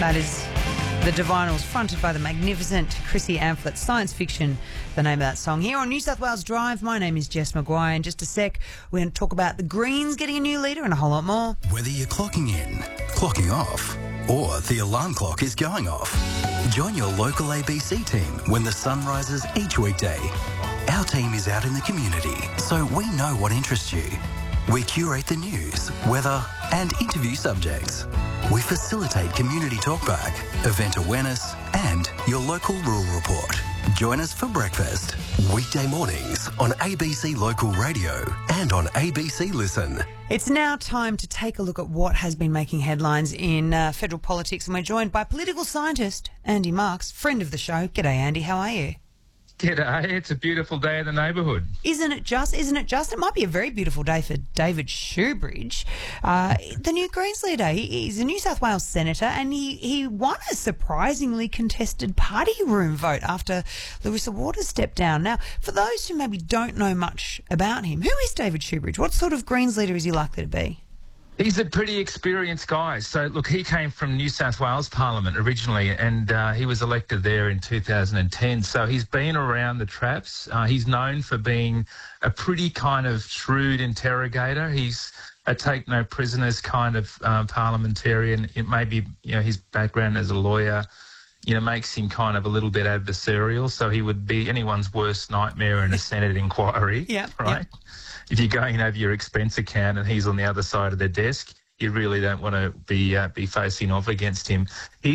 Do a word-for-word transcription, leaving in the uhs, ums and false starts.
That is The Divinals, fronted by the magnificent Chrissy Amphlett. Science Fiction, the name of that song. Here on New South Wales Drive, my name is Jess Maguire. In just a sec, we're going to talk about the Greens getting a new leader and a whole lot more. Whether you're clocking in, clocking off, or the alarm clock is going off, join your local A B C team when the sun rises each weekday. Our team is out in the community, so we know what interests you. We curate the news, weather, and interview subjects. We facilitate community talkback, event awareness, and your local rural report. Join us for breakfast, weekday mornings on A B C Local Radio and on A B C Listen. It's now time to take a look at what has been making headlines in uh, federal politics, and we're joined by political scientist Andy Marks, friend of the show. G'day, Andy. How are you? G'day, it's a beautiful day in the neighbourhood. Isn't it just? Isn't it just? It might be a very beautiful day for David Shoebridge, uh, the new Greens leader. He, he's a New South Wales senator, and he, he won a surprisingly contested party room vote after Larissa Waters stepped down. Now, for those who maybe don't know much about him, who is David Shoebridge? What sort of Greens leader is he likely to be? He's a pretty experienced guy. So, look, he came from New South Wales Parliament originally, and uh, he was elected there in two thousand ten. So he's been around the traps. Uh, he's known for being a pretty kind of shrewd interrogator. He's a take-no-prisoners kind of uh, parliamentarian. It may be, you know, his background as a lawyer, you know, makes him kind of a little bit adversarial. So he would be anyone's worst nightmare in a Senate inquiry, yeah, right? Yep. If you're going over your expense account and he's on the other side of the desk, you really don't want to be uh, be facing off against him. He